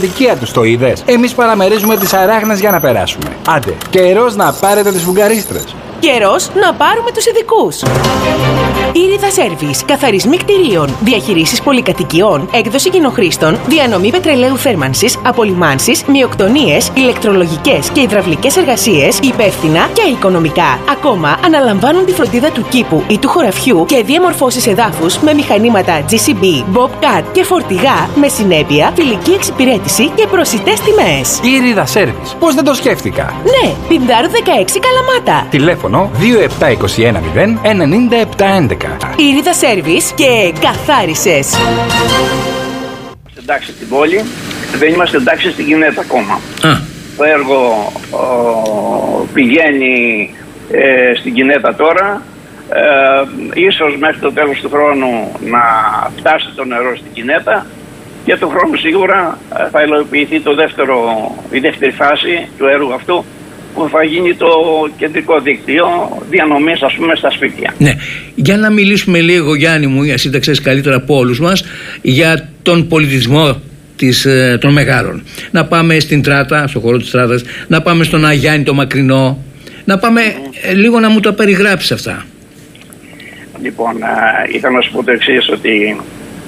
κατοικία τους, το είδες? Εμείς παραμερίζουμε τις αράχνες για να περάσουμε. Άντε, καιρός να πάρετε τις βουλγαρίστρες. Καιρός να πάρουμε τους ειδικούς. Ήριδα Σέρβις. Καθαρισμοί κτηρίων, διαχειρήσεις πολυκατοικιών, έκδοση κοινοχρήστων, διανομή πετρελαίου θέρμανσης, απολυμάνσεις, μειοκτονίες, ηλεκτρολογικές και υδραυλικές εργασίες, υπεύθυνα και οικονομικά. Ακόμα αναλαμβάνουν τη φροντίδα του κήπου ή του χωραφιού και διαμορφώσεις εδάφους με μηχανήματα GCB, Bobcat και φορτηγά, με συνέπεια φιλική εξυπηρέτηση και προσιτές τιμές. Ήριδα Σέρβις. Πώς δεν το σκέφτηκα? Ναι, Πινδάρου 16 Καλαμάτα. Τηλέφωνο 27210 9711. Ήριδα Σέρβις και καθάρισες. Εντάξει στην πόλη, δεν είμαστε εντάξει στην Κινέτα ακόμα. Το έργο πηγαίνει στην Κινέτα τώρα. Ίσως μέχρι το τέλος του χρόνου να φτάσει το νερό στην Κινέτα και του χρόνου σίγουρα θα υλοποιηθεί η δεύτερη φάση του έργου αυτού, που θα γίνει το κεντρικό δίκτυο διανομής, ας πούμε, στα σπίτια. Ναι. Για να μιλήσουμε λίγο, Γιάννη μου, εσύ τα ξέρεις καλύτερα από όλους μας, για τον πολιτισμό των Μεγάρων. Να πάμε στην Τράτα, στον χώρο της Τράτας, να πάμε στον Αγιάννη το Μακρινό, να πάμε λίγο να μου το περιγράψεις αυτά. Λοιπόν, ήθελα να σου πω το εξής, ότι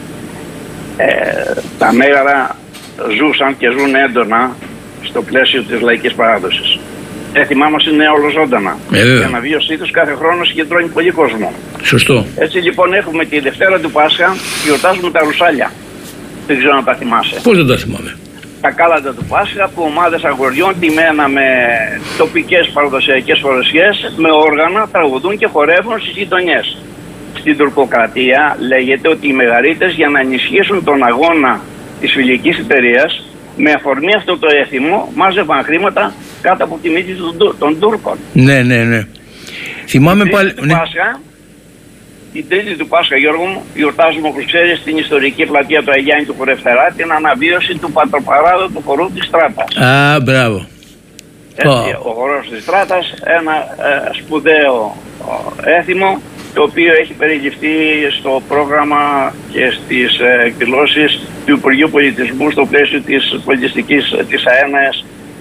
τα Μέγαρα ζούσαν και ζουν έντονα στο πλαίσιο της λαϊκής παράδοσης. Έθιμά μας είναι ολοζώντανα. Η αναβίωσή τους κάθε χρόνο συγκεντρώνει πολύ κόσμο. Σωστό. Έτσι λοιπόν έχουμε τη Δευτέρα του Πάσχα, γιορτάζουμε τα ρουσάλια. Δεν ξέρω αν τα θυμάσαι. Πώς δεν τα θυμάμαι? Τα κάλαντα του Πάσχα, που ομάδες αγοριών τιμένα με τοπικές παραδοσιακές φορεσιές, με όργανα, τραγουδούν και χορεύουν στις γειτονιές. Στην τουρκοκρατία λέγεται ότι οι Μεγαρίτες, για να ενισχύσουν τον αγώνα της φιλικής εταιρείας, με αφορμή αυτό το έθιμο, μάζευαν χρήματα κάτω από τη μύτη των Τούρκων. Ναι. Θυμάμαι πάλι. Την Τρίτη του Πάσχα, Γιώργο μου, γιορτάζουμε, όπως ξέρεις, στην ιστορική πλατεία του Αγιάννη του Χορευταρά, την αναβίωση του πατροπαράδοτου χορού της Τράτας. Α, μπράβο. Ο χορός της Τράτας, ένα σπουδαίο έθιμο, το οποίο έχει περιληφθεί στο πρόγραμμα και στις εκδηλώσεις του Υπουργείου Πολιτισμού στο πλαίσιο της αέναης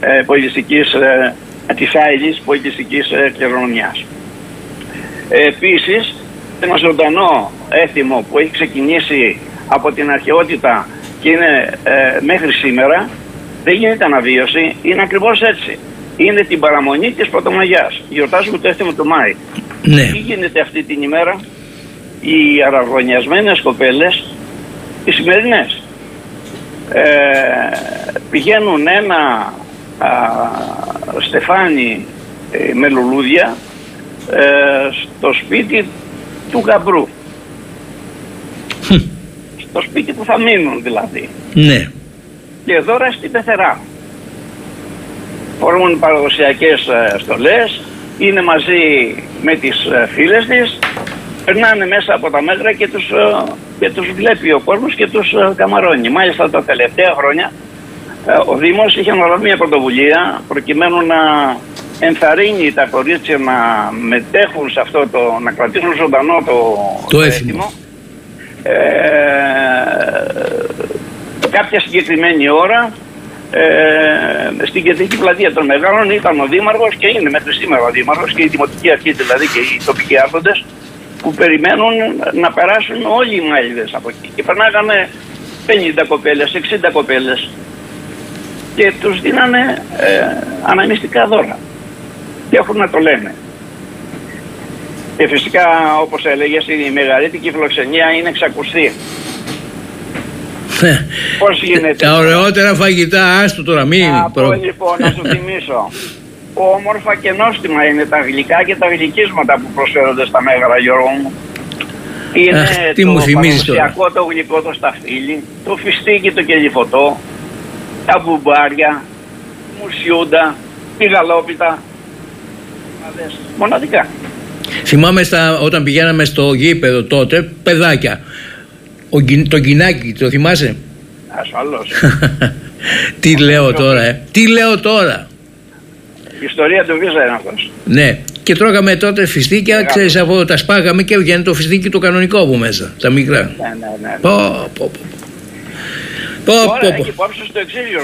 της άειλης πολιτιστικής κληρονομιάς. Επίσης, ένα ζωντανό έθιμο που έχει ξεκινήσει από την αρχαιότητα και είναι μέχρι σήμερα, δεν γίνεται αναβίωση, είναι ακριβώς έτσι. Είναι την παραμονή της Πρωτομαγιάς. Γιορτάζουμε το έθιμο του Μάη. Ναι. Τι γίνεται αυτή την ημέρα? Οι αραγωνιασμένες κοπέλες, οι σημερινές, πηγαίνουν ένα στεφάνι με λουλούδια στο σπίτι του γαμπρού. Στο σπίτι που θα μείνουν δηλαδή. Ναι. Και δώρα στην πεθερά. Φορούν παραδοσιακές στολές, είναι μαζί με τις φίλες της, περνάνε μέσα από τα μέτρα και τους βλέπει ο κόσμος και τους καμαρώνει. Μάλιστα τα τελευταία χρόνια ο Δήμος είχε αναλάβει μια πρωτοβουλία προκειμένου να ενθαρρύνει τα κορίτσια να μετέχουν σε αυτό να κρατήσουν ζωντανό το έθιμο. Κάποια συγκεκριμένη ώρα στην κεντρική πλατεία των Μεγάλων ήταν ο Δήμαρχος, και είναι μέχρι σήμερα ο Δήμαρχος, και η Δημοτική Αρχή δηλαδή και οι τοπικοί άρχοντες, που περιμένουν να περάσουν όλοι οι μάλιδες από εκεί. Και περνάγανε 50 κοπέλες, 60 κοπέλες και τους δίνανε αναμνηστικά δώρα. Και έχουν να το λένε. Και φυσικά, όπως έλεγες, η μεγαρίτικη φιλοξενία είναι εξακουστή. Πώς γίνεται? Τα ωραιότερα φαγητά, άστο τώρα, μην. Λοιπόν, να σου θυμίσω. Όμορφα και νόστιμα είναι τα γλυκά και τα γλυκίσματα που προσφέρονται στα Μέγαρα, Γιώργο μου. Είναι το παραδοσιακό, το γλυκό, το σταφύλι, το φιστίκι, το κελιφωτό, τα μπουμπάρια, μουσιούντα, τη γαλόπιτα. Μοναδικά. Θυμάμαι όταν πηγαίναμε στο γήπεδο τότε, παιδάκια. Το γκινάκι, το θυμάσαι? Ασφαλώς. Τι λέω τώρα, Τι λέω τώρα. Η ιστορία του Βίζα είναι αυτός. Ναι. Και τρώγαμε τότε φιστίκια, ξέρεις, από τα σπάγαμε και έβγαινε το φιστίκι το κανονικό από μέσα, τα μικρά. Ναι. Πω. Τώρα έχει υπόψη στο εξής.